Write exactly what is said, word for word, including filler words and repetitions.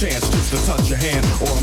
chance just to touch your hand, or I'm